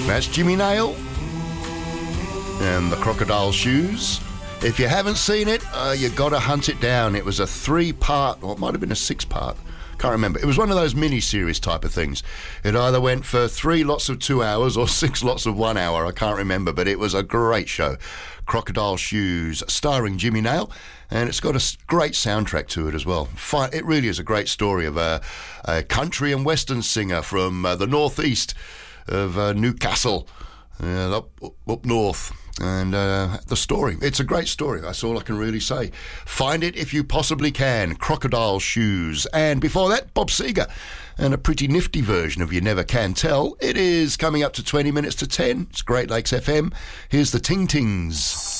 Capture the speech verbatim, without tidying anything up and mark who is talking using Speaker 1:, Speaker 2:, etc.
Speaker 1: That's Jimmy Nail and the Crocodile Shoes. If you haven't seen it, uh, you got to hunt it down. It was a three-part, or it might have been a six-part. Can't remember. It was one of those mini-series type of things. It either went for three lots of two hours or six lots of one hour. I can't remember, but it was a great show. Crocodile Shoes, starring Jimmy Nail, and it's got a great soundtrack to it as well. It really is a great story of a, a country and western singer from uh, the northeast of uh, Newcastle, uh, up, up north. And uh, the story, it's a great story. That's all I can really say. Find it if you possibly can. Crocodile Shoes. And before that, Bob Seger. And a pretty nifty version of You Never Can Tell. It is coming up to twenty minutes to ten. It's Great Lakes F M. Here's the Ting Tings.